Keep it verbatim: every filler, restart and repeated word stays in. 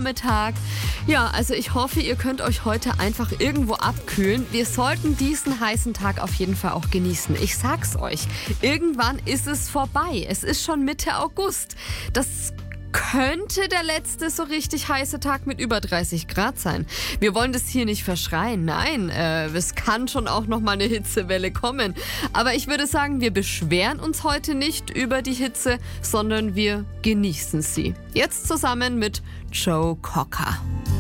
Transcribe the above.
Vormittag. Ja, also ich hoffe, ihr könnt euch heute einfach irgendwo abkühlen. Wir sollten diesen heißen Tag auf jeden Fall auch genießen. Ich sag's euch, irgendwann ist es vorbei. Es ist schon Mitte August. Das könnte der letzte so richtig heiße Tag mit über dreißig Grad sein. Wir wollen das hier nicht verschreien. Nein, äh, es kann schon auch noch mal eine Hitzewelle kommen. Aber ich würde sagen, wir beschweren uns heute nicht über die Hitze, sondern wir genießen sie. Jetzt zusammen mit Joe Cocker.